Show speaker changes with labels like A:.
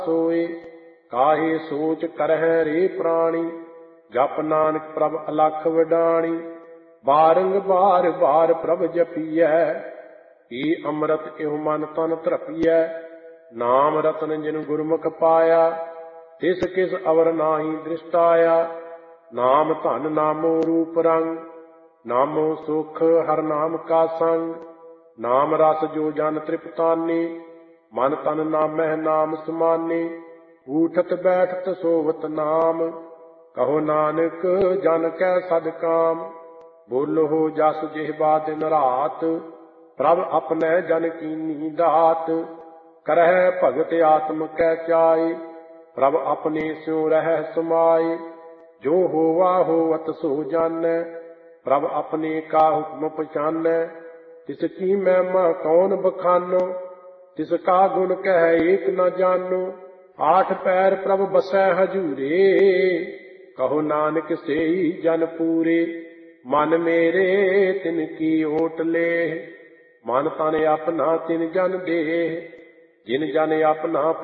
A: सोए काहे सोच करहै रे प्राणी जप नानक प्रभ अलख वडाणी बारंग बार बार प्रभ जपिਐ ਏ ਅੰਮ੍ਰਿਤ ਇਹੋ ਮਨ ਤਨ ਧਰਪੀਐ ਨਾਮ ਰਤਨ ਜਿਨ ਗੁਰਮੁਖ ਪਾਇਆ ਤਿਸ ਕਿਸ ਅਵਰ ਨਾਹੀ ਦ੍ਰਿਸ਼ਟਾਇਆ ਨਾਮ ਧਨ ਨਾਮੋ ਰੂਪ ਰੰਗ ਨਾਮੋ ਸੁਖ ਹਰ ਨਾਮ ਕਾ ਸੰਗ ਨਾਮ ਰਸ ਜੋ ਜਨ ਤ੍ਰਿਪਤਾਨੀ ਮਨ ਤਨ ਨਾਮਹਿ ਨਾਮ ਸਮਾਨੀ ਊਠਤ ਬੈਠਤ ਸੋਵਤ ਨਾਮ ਕਹੋ ਨਾਨਕ ਜਨ ਕੈ ਸਦ ਕਾਮ ਬੋਲੋ ਜਸ ਜਿਹਵਾ ਦਿਨ ਰਾਤ ਪ੍ਰਭ ਆਪਣੇ ਜਨ ਕੀਨੀ ਦਾਤ ਕਰਹਿ ਭਗਤ ਆਤਮ ਕੈ ਚਾਏ ਪ੍ਰਭ ਆਪਣੇ ਸਿਉ ਰਹਿ ਸਮਾਏ ਜੋ ਹੋਵਾ ਹੋਵਤ ਸੋ ਜਾਣੈ ਪ੍ਰਭ ਆਪਣੇ ਕਾ ਹੁਕਮ ਪਛਾਨੈ ਤਿਸ ਕੀ ਮਹਿਮਾ ਕੌਣ ਬਖਾਨੋ ਤਿਸ ਕਾ ਗੁਣ ਕਹਿ ਏਕ ਨ ਜਾਨੋ ਆਠ ਪੈਰ ਪ੍ਰਭ ਬਸੈ ਹਜੂਰੇ ਕਹੋ ਨਾਨਕ ਸੇਈ ਜਨ ਪੂਰੇ ਮਨ ਮੇਰੇ ਤਿਨ ਕੀ ਓਟ ਲੇ ਮਨ ਤਨ ਆਪਣਾ ਤਿਨ ਜਨ ਦੇ ਜਿਨ ਜਨ ਆਪਣਾ